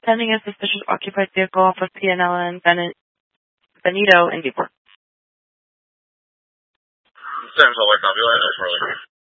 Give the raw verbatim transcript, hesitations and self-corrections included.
pending a suspicious occupied vehicle off of Pianella and Benito in Newport. Sam, so like, I'll be like,